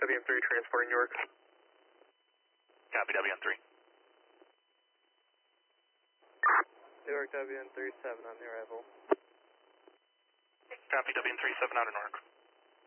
WM3 transporting York. Copy, WM3. Newark WM37 on the arrival. Copy, WM37 out of Newark.